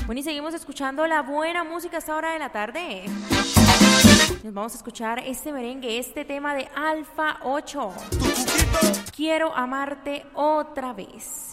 Bueno, y seguimos escuchando la buena música a esta hora de la tarde. Nos vamos a escuchar este merengue, este tema de Alfa 8. Quiero amarte otra vez.